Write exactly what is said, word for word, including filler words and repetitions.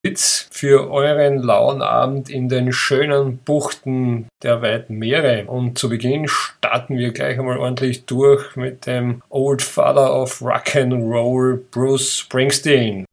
Witz für euren lauen Abend in den schönen Buchten der weiten Meere. Und zu Beginn starten wir gleich einmal ordentlich durch mit dem Old Father of Rock and Roll, Bruce Springsteen.